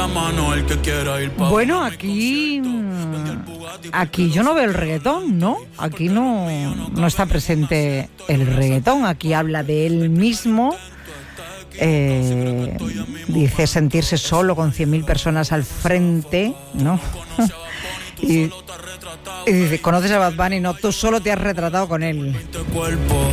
Bueno, aquí yo no veo el reggaetón, ¿no? Aquí no está presente el reggaetón. Aquí habla de él mismo. Dice sentirse solo con 100.000 personas al frente, ¿no? y dice, ¿conoces a Bad Bunny? No, tú solo te has retratado con él.